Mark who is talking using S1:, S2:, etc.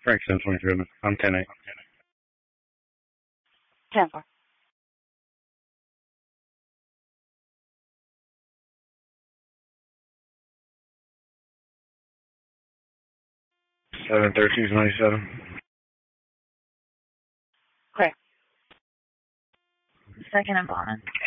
S1: Frank 723. I'm 10-8.
S2: 10-4.
S1: 7-13-97.
S2: Clear. Second and bottom.